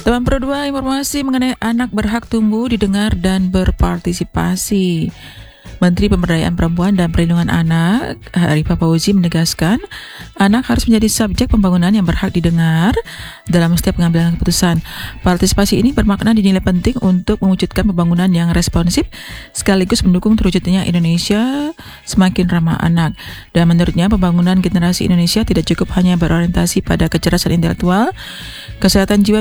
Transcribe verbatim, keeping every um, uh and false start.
Teman Pro dua, informasi mengenai anak berhak tumbuh, didengar, dan berpartisipasi. Menteri Pemberdayaan Perempuan dan Perlindungan Anak, Arifah Fauzi, menegaskan anak harus menjadi subjek pembangunan yang berhak didengar dalam setiap pengambilan keputusan. Partisipasi ini bermakna dinilai penting untuk mewujudkan pembangunan yang responsif sekaligus mendukung terwujudnya Indonesia semakin ramah anak. Dan menurutnya, pembangunan generasi Indonesia tidak cukup hanya berorientasi pada kecerdasan intelektual, kesehatan jiwa